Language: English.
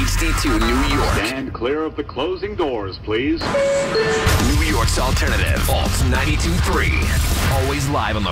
HD2 New York. Stand clear of the closing doors, please. New York's alternative. Alt 92.3. Always live on the